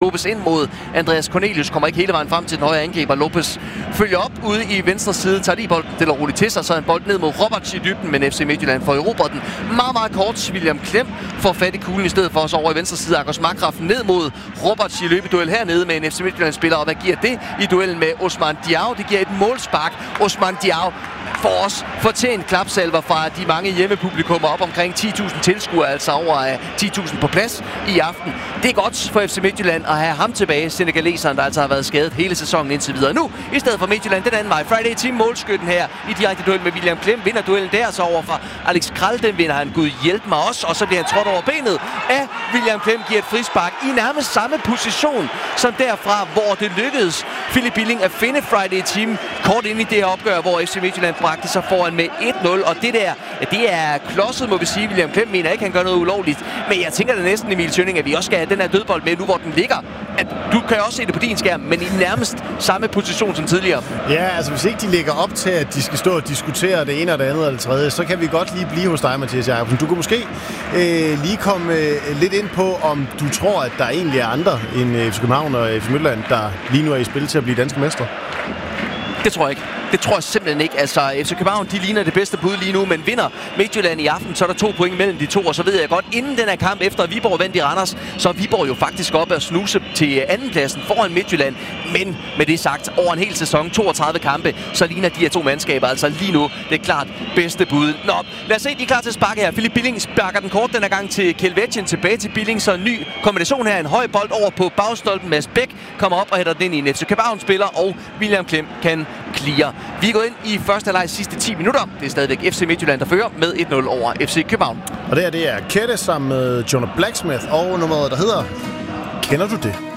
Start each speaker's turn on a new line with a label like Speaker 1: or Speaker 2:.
Speaker 1: Lopez ind mod Andreas Cornelius. Kommer ikke hele vejen frem til den højre angriber. Lopez følger op ude i venstre side. Tager lige bolden stille og roligt til sig. Så en bold ned mod Roberts i dybden. Men FC Midtjylland får erobret den meget, meget kort. William Klem får fat i kuglen i stedet for os over i venstre side. Akos Makraf ned mod Roberts i løbeduel hernede med en FC Midtjylland-spiller. Og hvad giver det i duellen med Osman Diao? Det giver et målspark. Osman Diao får os fortjent klapsalver fra de mange hjemmepublikummer, op omkring 10.000 tilskuere, altså over 10.000 på plads i aften. Det er godt for FC Midtjylland at have ham tilbage, senegaleseren, der altså har været skadet hele sæsonen indtil videre. Nu, i stedet for Midtjylland, den anden vej. Friday Team målskytten her i direkte duel med William Klem. Vinder duellen der, så over fra Alex Kral. Den vinder han. Gud hjælp mig også. Og så bliver han trådt over benet af William Klem. Giver et frispark i nærmest samme position som derfra, hvor det lykkedes Philip Billing at finde Friday Team kort ind i det her opgør, hvor FC Midtjylland bragte sig foran med 1-0. Og det der, det er klodset, må vi sige. William Klem mener ikke, han gør noget ulovligt. Men jeg tænker da næsten, Emil Tønning, at vi også skal have den her dødbold med nu, hvor den ligger. At du kan også se det på din skærm, men i nærmest samme position som tidligere.
Speaker 2: Ja, altså hvis ikke de lægger op til, at de skal stå og diskutere det ene og det andet og det tredje, så kan vi godt lige blive hos dig, Mathias Jacobsen. Du kan måske lige komme lidt ind på, om du tror, at der egentlig er andre end FC København og FC Midtjylland, der lige nu er i spil til at blive danske mestre.
Speaker 1: Det tror jeg ikke. Det tror jeg simpelthen ikke. Altså, FC København, de ligner det bedste bud lige nu, men vinder Midtjylland i aften, så er der 2 point mellem de to, og så ved jeg godt, inden den her kamp efter Viborg vandt i Randers, så er Viborg jo faktisk oppe at snuse til andenpladsen foran Midtjylland. Men med det sagt, over en hel sæson, 32 kampe, så ligner de her to mandskaber altså lige nu det er klart bedste bud. Nå, lad os se, de er klar til at sparke her. Philip Billing sparker den kort den her gang til Kelvetjen, tilbage til Billing, så en ny kombination her. En høj bold over på bagstolpen. Mads Bæk kommer op og hætter den ind i en FC København-spiller, og William Klem kan clear. Vi er gået ind i første halvleg sidste 10 minutter. Det er stadigvæk FC Midtjylland, der fører med 1-0 over FC København.
Speaker 2: Og det er Kette sammen med Jonah Blacksmith og nummeret, der hedder Kender du det?